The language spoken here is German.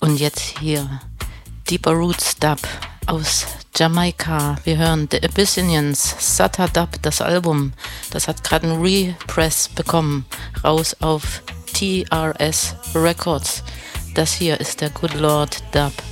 Und jetzt hier Deeper Roots Dub aus Jamaika. Wir hören The Abyssinians, Sata Dub, das Album. Das hat gerade einen Repress bekommen, raus auf TRS Records. Das hier ist der Good Lord Dub.